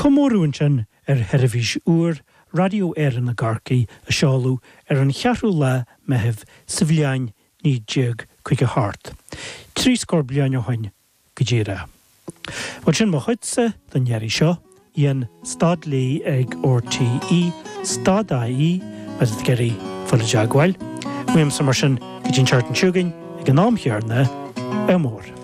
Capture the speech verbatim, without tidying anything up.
Chomórún sin ar Hervís Úr, Radio Éireann na Garcaí a seáú ar an cheathrú le meitheamh sa bhliain ní déag chuige thart. Trí scór bliain ó hain go díire. Bhaid sin mo chuidsa den neirí seo, íon stad lí ag R T E, stad A I, med het geri fulle jagwal. Muim samar sin go dín chartan siúgain ag an námchearna amór.